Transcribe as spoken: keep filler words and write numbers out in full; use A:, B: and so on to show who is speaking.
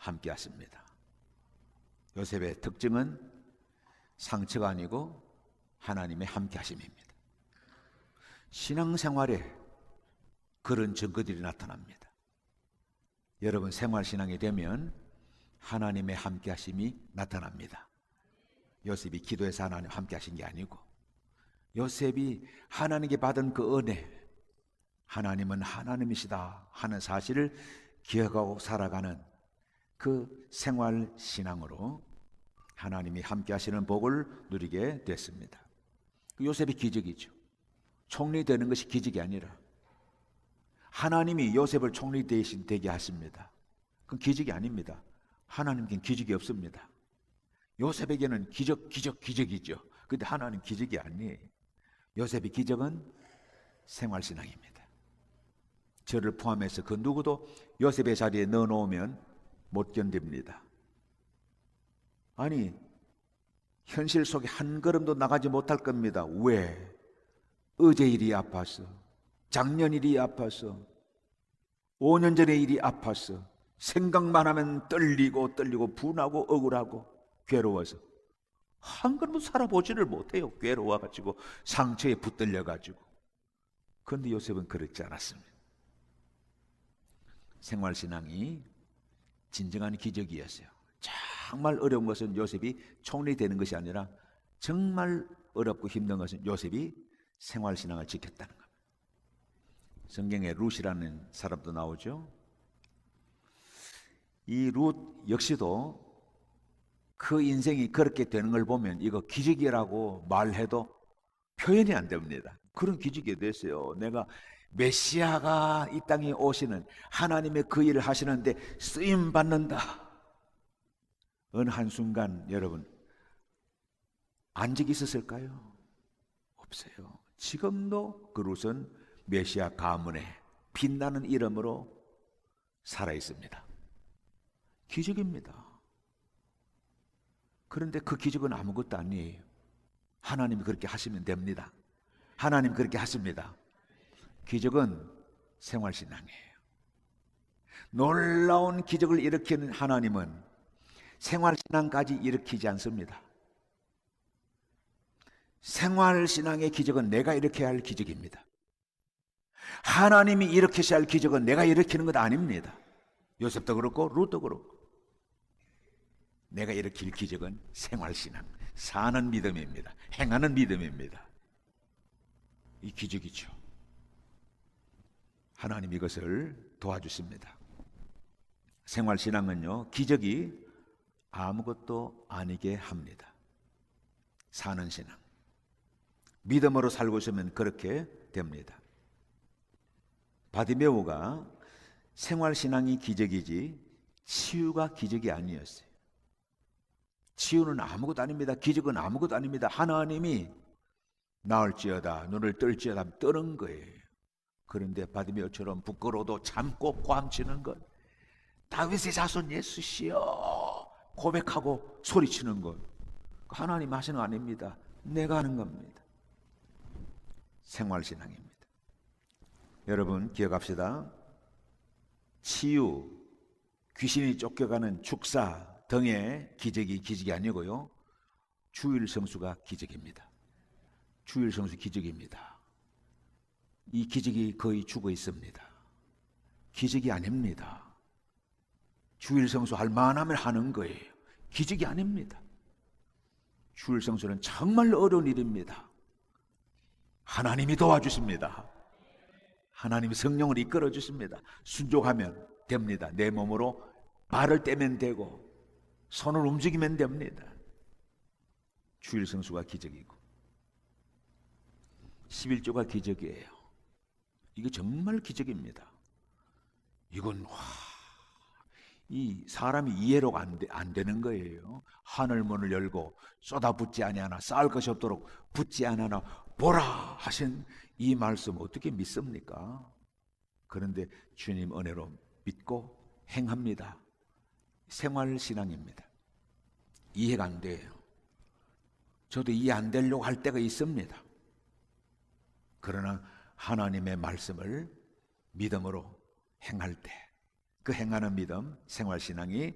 A: 함께 하십니다. 요셉의 특징은 상처가 아니고 하나님의 함께 하심입니다. 신앙생활에 그런 증거들이 나타납니다. 여러분 생활신앙이 되면 하나님의 함께 하심이 나타납니다. 요셉이 기도해서 하나님 함께 하신 게 아니고 요셉이 하나님께 받은 그 은혜, 하나님은 하나님이시다 하는 사실을 기억하고 살아가는 그 생활신앙으로 하나님이 함께 하시는 복을 누리게 됐습니다. 요셉이 기적이죠. 총리 되는 것이 기적이 아니라 하나님이 요셉을 총리 대신 되게 하십니다. 그건 기적이 아닙니다. 하나님께는 기적이 없습니다. 요셉에게는 기적, 기적, 기적이죠. 그런데 하나님 기적이 아니에요. 요셉의 기적은 생활신앙입니다. 저를 포함해서 그 누구도 요셉의 자리에 넣어놓으면 못 견딥니다. 아니, 현실 속에 한 걸음도 나가지 못할 겁니다. 왜? 어제 일이 아파서, 작년 일이 아파서, 오 년 전의 일이 아파서 생각만 하면 떨리고 떨리고 분하고 억울하고 괴로워서 한 걸음도 살아보지를 못해요. 괴로워가지고 상처에 붙들려가지고. 그런데 요셉은 그렇지 않았습니다. 생활신앙이 진정한 기적이었어요. 정말 어려운 것은 요셉이 총리 되는 것이 아니라 정말 어렵고 힘든 것은 요셉이 생활신앙을 지켰다는 겁니다. 성경에 룻이라는 사람도 나오죠. 이 룻 역시도 그 인생이 그렇게 되는 걸 보면 이거 기적이라고 말해도 표현이 안 됩니다. 그런 기적이 됐어요. 내가 메시아가 이 땅에 오시는 하나님의 그 일을 하시는데 쓰임 받는다. 어느 한순간 여러분 안적이 있었을까요? 없어요. 지금도 그 룻은 메시아 가문의 빛나는 이름으로 살아 있습니다. 기적입니다. 그런데 그 기적은 아무것도 아니에요. 하나님이 그렇게 하시면 됩니다. 하나님 그렇게 하십니다. 기적은 생활신앙이에요. 놀라운 기적을 일으키는 하나님은 생활신앙까지 일으키지 않습니다. 생활신앙의 기적은 내가 일으켜야 할 기적입니다. 하나님이 일으키셔야 할 기적은 내가 일으키는 것 아닙니다. 요셉도 그렇고 룻도 그렇고 내가 일으킬 기적은 생활신앙, 사는 믿음입니다. 행하는 믿음입니다. 이 기적이죠. 하나님 이것을 도와주십니다. 생활신앙은요, 기적이 아무것도 아니게 합니다. 사는 신앙. 믿음으로 살고 있으면 그렇게 됩니다. 바디메오가 생활신앙이 기적이지 치유가 기적이 아니었어요. 치유는 아무것도 아닙니다. 기적은 아무것도 아닙니다. 하나님이 나을지어다, 눈을 뜰지어다 뜨는 거예요. 그런데 바디메오처럼 부끄러워도 참고 꽝치는 것, 다윗의 자손 예수시여 고백하고 소리치는 것, 하나님 하시는 거 아닙니다. 내가 하는 겁니다. 생활신앙입니다. 여러분 기억합시다. 치유, 귀신이 쫓겨가는 축사 등의 기적이 기적이 아니고요, 주일성수가 기적입니다. 주일성수 기적입니다. 이 기적이 거의 죽어 있습니다. 기적이 아닙니다. 주일성수 할 만하면 하는 거예요. 기적이 아닙니다. 주일성수는 정말 어려운 일입니다. 하나님이 도와주십니다. 하나님이 성령을 이끌어 주십니다. 순종하면 됩니다. 내 몸으로 발을 떼면 되고 손을 움직이면 됩니다. 주일성수가 기적이고 십일조가 기적이에요. 이거 정말 기적입니다. 이건 와, 이 사람이 이해로가 안, 안 되는 거예요. 하늘 문을 열고 쏟아붓지 아니하나 쌓을 것이 없도록 붓지 아니하나 보라 하신 이 말씀 어떻게 믿습니까? 그런데 주님 은혜로 믿고 행합니다. 생활신앙입니다. 이해가 안 돼요. 저도 이해 안 되려고 할 때가 있습니다. 그러나 하나님의 말씀을 믿음으로 행할 때 그 행하는 믿음, 생활신앙이